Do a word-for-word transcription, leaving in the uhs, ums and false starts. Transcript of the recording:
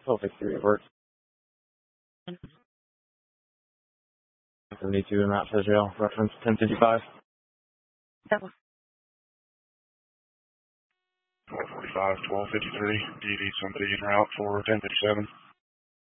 twelve fifty-three works. seventy-two in Mount Israel, reference ten fifty-five. twelve forty-five, twelve fifty-three. Do you need somebody en route for ten fifty-seven?